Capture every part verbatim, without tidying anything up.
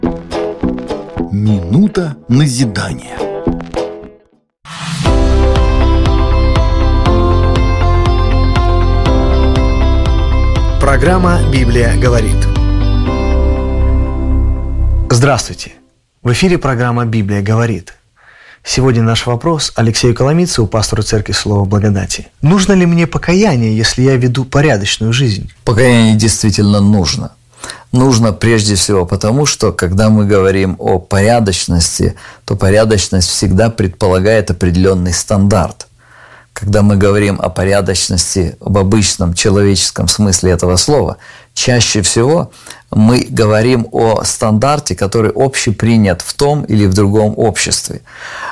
Минута назидания. Программа «Библия говорит». Здравствуйте! В эфире программа «Библия говорит». Сегодня наш вопрос Алексею Коломийцеву, пастору Церкви Слова Благодати. Нужно ли мне покаяние, если я веду порядочную жизнь? Покаяние действительно нужно. Нужно прежде всего потому, что когда мы говорим о порядочности, то порядочность всегда предполагает определенный стандарт. Когда мы говорим о порядочности в обычном человеческом смысле этого слова, чаще всего мы говорим о стандарте, который общепринят в том или в другом обществе.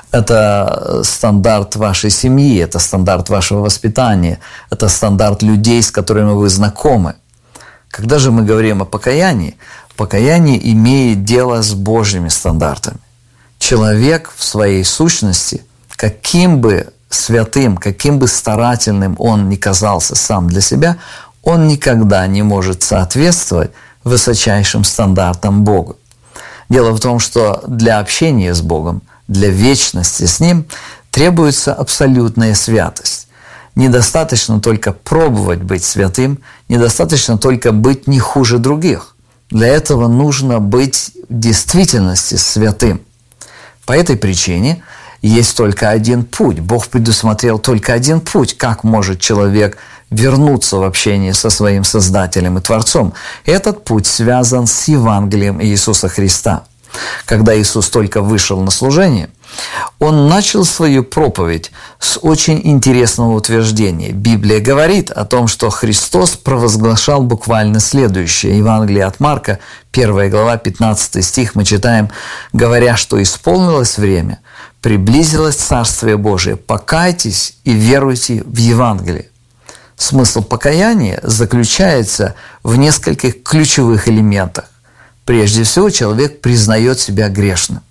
Это стандарт вашей семьи, это стандарт вашего воспитания, это стандарт людей, с которыми вы знакомы. Когда же мы говорим о покаянии, покаяние имеет дело с Божьими стандартами. Человек в своей сущности, каким бы святым, каким бы старательным он ни казался сам для себя, он никогда не может соответствовать высочайшим стандартам Бога. Дело в том, что для общения с Богом, для вечности с Ним требуется абсолютная святость. Недостаточно только пробовать быть святым, недостаточно только быть не хуже других. Для этого нужно быть в действительности святым. По этой причине есть только один путь. Бог предусмотрел только один путь, как может человек вернуться в общение со своим Создателем и Творцом. Этот путь связан с Евангелием Иисуса Христа. Когда Иисус только вышел на служение, Он начал свою проповедь с очень интересного утверждения. Библия говорит о том, что Христос провозглашал буквально следующее. Евангелие от Марка, первая глава, пятнадцатый стих, мы читаем: «Говоря, что исполнилось время, приблизилось Царствие Божие, покайтесь и веруйте в Евангелие». Смысл покаяния заключается в нескольких ключевых элементах. Прежде всего, человек признает себя грешным.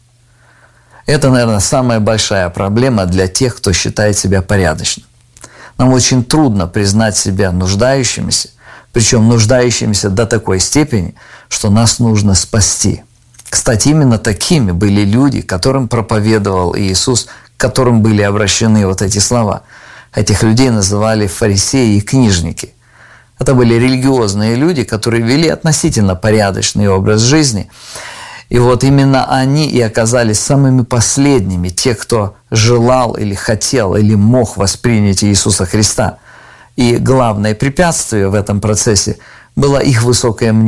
Это, наверное, самая большая проблема для тех, кто считает себя порядочным. Нам очень трудно признать себя нуждающимися, причем нуждающимися до такой степени, что нас нужно спасти. Кстати, именно такими были люди, которым проповедовал Иисус, к которым были обращены вот эти слова. Этих людей называли фарисеи и книжники. Это были религиозные люди, которые вели относительно порядочный образ жизни. И вот именно они и оказались самыми последними, те, кто желал или хотел, или мог воспринять Иисуса Христа. И главное препятствие в этом процессе было их высокое мнение.